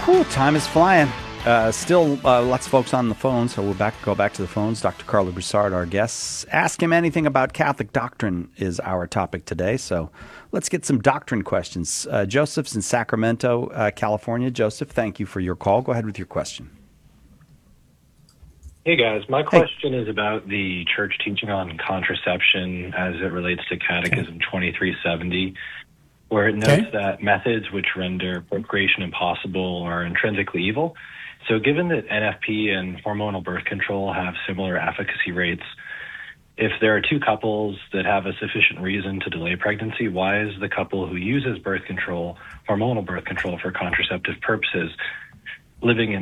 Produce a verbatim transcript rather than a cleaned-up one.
Whew, time is flying. Uh, still, uh, lots of folks on the phone, so we'll back go back to the phones. Doctor Carlo Broussard, our guest. Ask him anything about Catholic doctrine is our topic today. So let's get some doctrine questions. Uh, Joseph's in Sacramento, uh, California. Joseph, thank you for your call. Go ahead with your question. Hey, guys. My question hey. is about the church teaching on contraception as it relates to Catechism okay. twenty-three seventy, where it notes okay. that methods which render procreation impossible are intrinsically evil. So given that N F P and hormonal birth control have similar efficacy rates, if there are two couples that have a sufficient reason to delay pregnancy, why is the couple who uses birth control, hormonal birth control for contraceptive purposes, living in